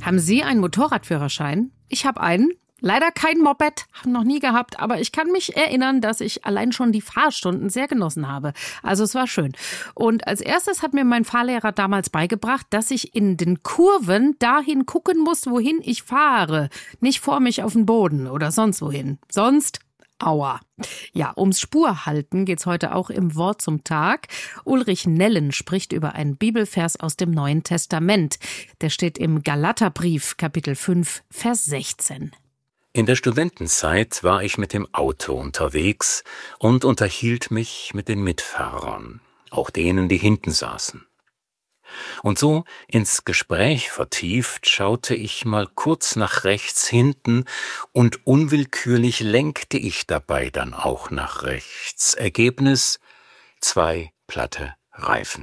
Haben Sie einen Motorradführerschein? Ich habe einen. Leider kein Moped, noch nie gehabt, aber ich kann mich erinnern, dass ich allein schon die Fahrstunden sehr genossen habe. Also es war schön. Und als erstes hat mir mein Fahrlehrer damals beigebracht, dass ich in den Kurven dahin gucken muss, wohin ich fahre. Nicht vor mich auf den Boden oder sonst wohin. Sonst aua. Ja, ums Spurhalten geht's heute auch im Wort zum Tag. Ulrich Nellen spricht über einen Bibelvers aus dem Neuen Testament. Der steht im Galaterbrief, Kapitel 5, Vers 16. In der Studentenzeit war ich mit dem Auto unterwegs und unterhielt mich mit den Mitfahrern, auch denen, die hinten saßen. Und so ins Gespräch vertieft schaute ich mal kurz nach rechts hinten und unwillkürlich lenkte ich dabei dann auch nach rechts. Ergebnis: 2 platte Reifen.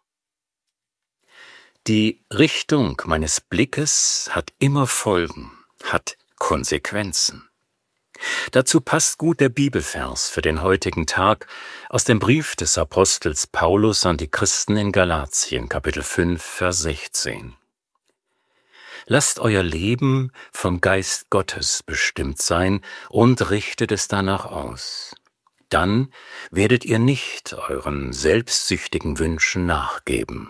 Die Richtung meines Blickes hat immer Folgen, hat Konsequenzen. Dazu passt gut der Bibelvers für den heutigen Tag aus dem Brief des Apostels Paulus an die Christen in Galatien, Kapitel 5, Vers 16. Lasst euer Leben vom Geist Gottes bestimmt sein und richtet es danach aus. Dann werdet ihr nicht euren selbstsüchtigen Wünschen nachgeben.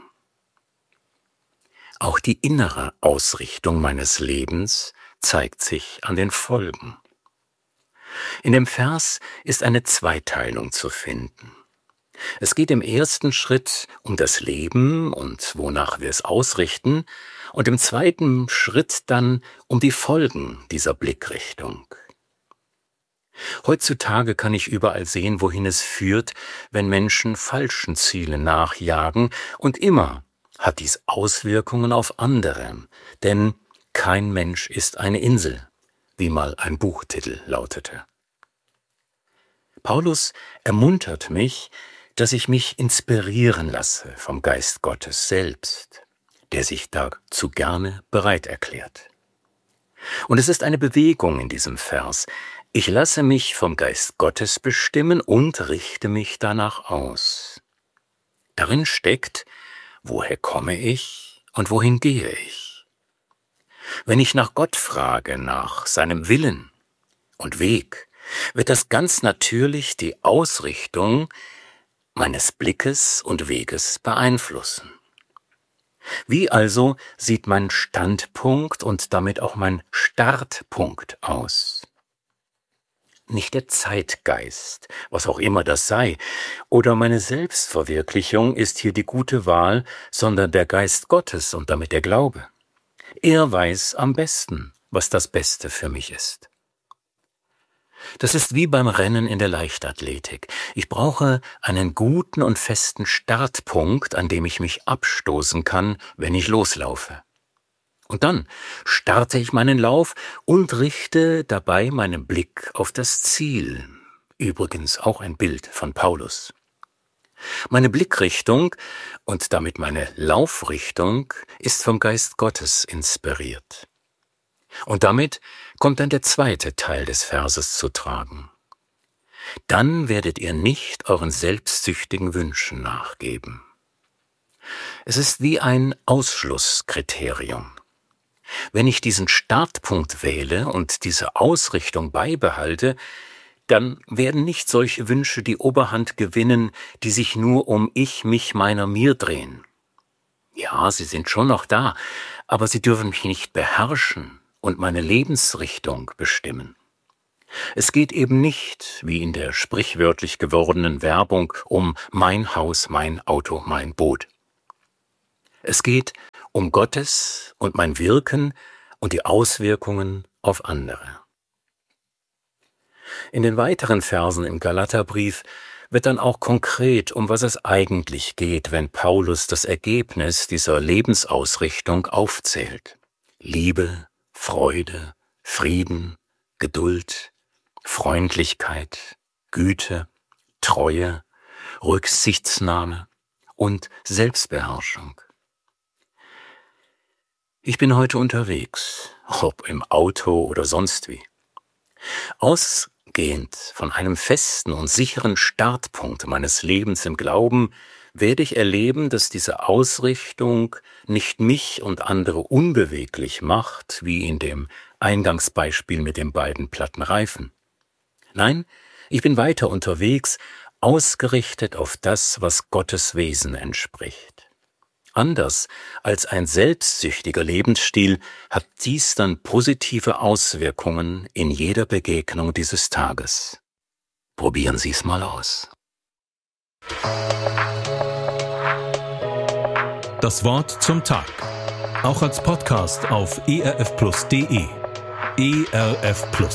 Auch die innere Ausrichtung meines Lebens zeigt sich an den Folgen. In dem Vers ist eine Zweiteilung zu finden. Es geht im ersten Schritt um das Leben und wonach wir es ausrichten und im zweiten Schritt dann um die Folgen dieser Blickrichtung. Heutzutage kann ich überall sehen, wohin es führt, wenn Menschen falschen Zielen nachjagen, und immer hat dies Auswirkungen auf andere, denn kein Mensch ist eine Insel, wie mal ein Buchtitel lautete. Paulus ermuntert mich, dass ich mich inspirieren lasse vom Geist Gottes selbst, der sich dazu gerne bereit erklärt. Und es ist eine Bewegung in diesem Vers. Ich lasse mich vom Geist Gottes bestimmen und richte mich danach aus. Darin steckt, woher komme ich und wohin gehe ich? Wenn ich nach Gott frage, nach seinem Willen und Weg, wird das ganz natürlich die Ausrichtung meines Blickes und Weges beeinflussen. Wie also sieht mein Standpunkt und damit auch mein Startpunkt aus? Nicht der Zeitgeist, was auch immer das sei, oder meine Selbstverwirklichung ist hier die gute Wahl, sondern der Geist Gottes und damit der Glaube. Er weiß am besten, was das Beste für mich ist. Das ist wie beim Rennen in der Leichtathletik. Ich brauche einen guten und festen Startpunkt, an dem ich mich abstoßen kann, wenn ich loslaufe. Und dann starte ich meinen Lauf und richte dabei meinen Blick auf das Ziel. Übrigens auch ein Bild von Paulus. Meine Blickrichtung und damit meine Laufrichtung ist vom Geist Gottes inspiriert. Und damit kommt dann der zweite Teil des Verses zu tragen. Dann werdet ihr nicht euren selbstsüchtigen Wünschen nachgeben. Es ist wie ein Ausschlusskriterium. Wenn ich diesen Startpunkt wähle und diese Ausrichtung beibehalte, dann werden nicht solche Wünsche die Oberhand gewinnen, die sich nur um ich, mich, meiner, mir drehen. Ja, sie sind schon noch da, aber sie dürfen mich nicht beherrschen und meine Lebensrichtung bestimmen. Es geht eben nicht, wie in der sprichwörtlich gewordenen Werbung, um mein Haus, mein Auto, mein Boot. Es geht um Gottes und mein Wirken und die Auswirkungen auf andere. In den weiteren Versen im Galaterbrief wird dann auch konkret, um was es eigentlich geht, wenn Paulus das Ergebnis dieser Lebensausrichtung aufzählt. Liebe, Freude, Frieden, Geduld, Freundlichkeit, Güte, Treue, Rücksichtnahme und Selbstbeherrschung. Ich bin heute unterwegs, ob im Auto oder sonst wie. Ausgehend von einem festen und sicheren Startpunkt meines Lebens im Glauben werde ich erleben, dass diese Ausrichtung nicht mich und andere unbeweglich macht, wie in dem Eingangsbeispiel mit den beiden platten Reifen. Nein, ich bin weiter unterwegs, ausgerichtet auf das, was Gottes Wesen entspricht. Anders als ein selbstsüchtiger Lebensstil hat dies dann positive Auswirkungen in jeder Begegnung dieses Tages. Probieren Sie es mal aus. Das Wort zum Tag. Auch als Podcast auf erfplus.de. ERF Plus.